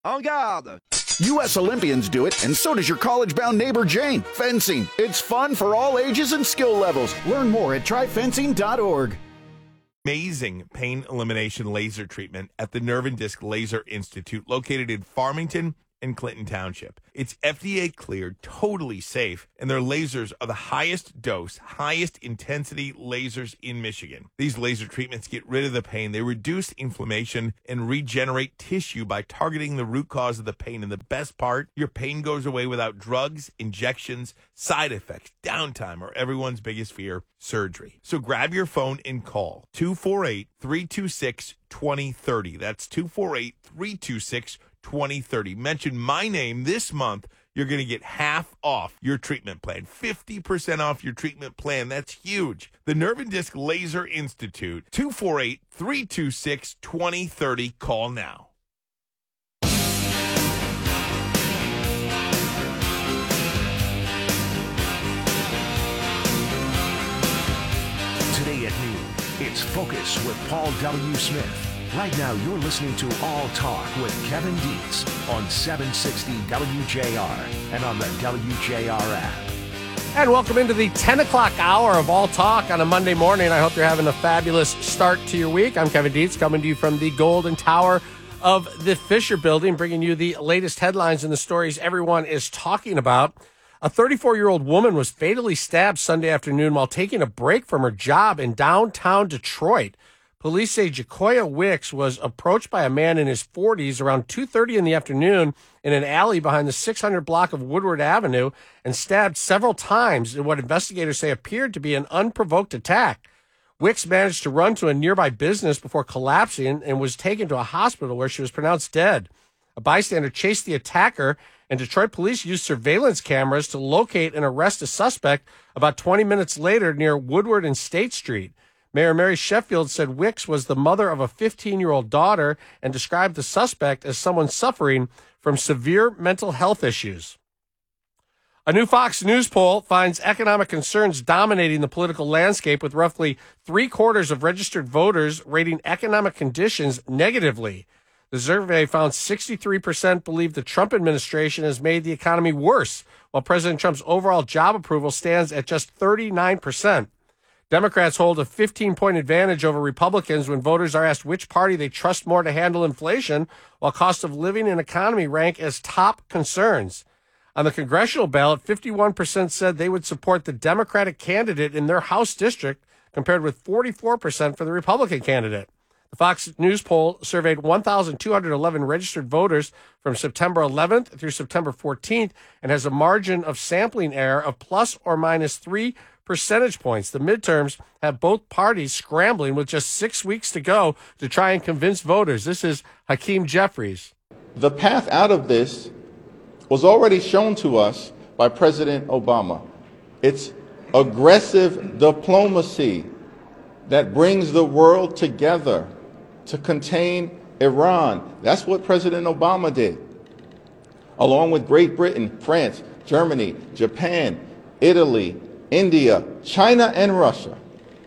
En garde! U.S. Olympians do it, and so does your college-bound neighbor Jane. Fencing. It's fun for all ages and skill levels. Learn more at tryfencing.org. Amazing pain elimination laser treatment at the Nerve and Disc Laser Institute, located in Farmington and Clinton Township. It's FDA cleared, totally safe, and their lasers are the highest dose, highest intensity lasers in Michigan. These laser treatments get rid of the pain. They reduce inflammation and regenerate tissue by targeting the root cause of the pain. And the best part, your pain goes away without drugs, injections, side effects, downtime, or everyone's biggest fear, surgery. So grab your phone and call 248-326-2030. That's 248-326-2030. Mention my name this month. You're going to get half off your treatment plan, 50% off your treatment plan. That's huge. The Nerve and Disc Laser Institute, 248-326-2030. Call now. Today at noon, it's Focus with Paul W. Smith. Right now, you're listening to All Talk with Kevin Dietz on 760 WJR and on the WJR app. And welcome into the 10 o'clock hour of All Talk on a Monday morning. I hope you're having a fabulous start to your week. I'm Kevin Dietz, coming to you from the Golden Tower of the Fisher Building, bringing you the latest headlines and the stories everyone is talking about. A 34-year-old woman was fatally stabbed Sunday afternoon while taking a break from her job in downtown Detroit. Police say Jacoya Wicks was approached by a man in his 40s around 2:30 in the afternoon in an alley behind the 600 block of Woodward Avenue and stabbed several times in what investigators say appeared to be an unprovoked attack. Wicks managed to run to a nearby business before collapsing and was taken to a hospital where she was pronounced dead. A bystander chased the attacker, and Detroit police used surveillance cameras to locate and arrest a suspect about 20 minutes later near Woodward and State Street. Mayor Mary Sheffield said Wicks was the mother of a 15-year-old daughter and described the suspect as someone suffering from severe mental health issues. A new Fox News poll finds economic concerns dominating the political landscape, with roughly 3/4 of registered voters rating economic conditions negatively. The survey found 63% believe the Trump administration has made the economy worse, while President Trump's overall job approval stands at just 39%. Democrats hold a 15-point advantage over Republicans when voters are asked which party they trust more to handle inflation, while cost of living and economy rank as top concerns. On the congressional ballot, 51% said they would support the Democratic candidate in their House district, compared with 44% for the Republican candidate. The Fox News poll surveyed 1,211 registered voters from September 11th through September 14th and has a margin of sampling error of plus or minus 3 percentage points. The midterms have both parties scrambling with just 6 weeks to go to try and convince voters. This is Hakeem Jeffries. The path out of this was already shown to us by President Obama. It's aggressive diplomacy that brings the world together to contain Iran. That's what President Obama did, along with Great Britain, France, Germany, Japan, Italy, India, China, and Russia.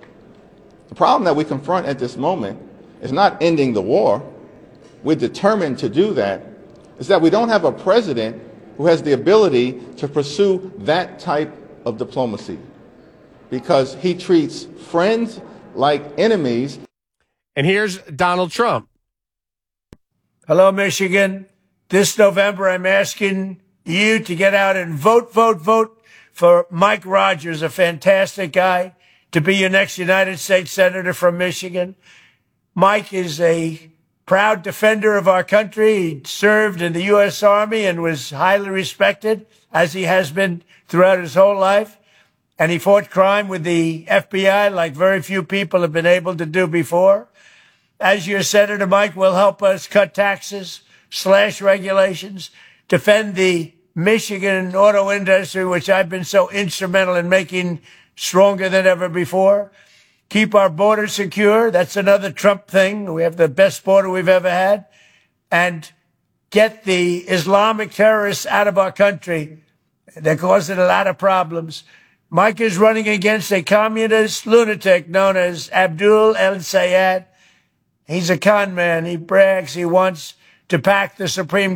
The problem that we confront at this moment is not ending the war. We're determined to do that. Is that we don't have a president who has the ability to pursue that type of diplomacy, because he treats friends like enemies. And here's Donald Trump. Hello, Michigan. This November, I'm asking you to get out and vote for Mike Rogers, a fantastic guy, to be your next United States Senator from Michigan. Mike is a proud defender of our country. He served in the U.S. Army and was highly respected, as he has been throughout his whole life. And he fought crime with the FBI like very few people have been able to do before. As your Senator, Mike will help us cut taxes, slash regulations, defend the Michigan auto industry, which I've been so instrumental in making stronger than ever before. Keep our border secure. That's another Trump thing. We have the best border we've ever had. And get the Islamic terrorists out of our country. They're causing a lot of problems. Mike is running against a communist lunatic known as Abdul El-Sayed. He's a con man. He brags. He wants to pack the Supreme